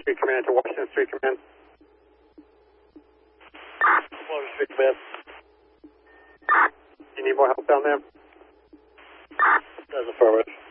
Street Command to Washington Street Command. Washington Street Command. You need more help down there? That's affirmative.